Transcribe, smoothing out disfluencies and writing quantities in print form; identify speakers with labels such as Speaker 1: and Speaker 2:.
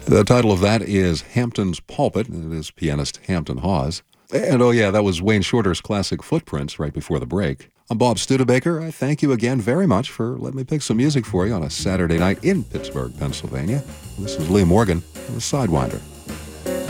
Speaker 1: The title of that is Hampton's Pulpit, and it is pianist Hampton Hawes. And oh yeah, that was Wayne Shorter's classic Footprints right before the break. I'm Bob Studebaker. I thank you again very much for letting me pick some music for you on a Saturday night in Pittsburgh, Pennsylvania. This is Lee Morgan on the Sidewinder.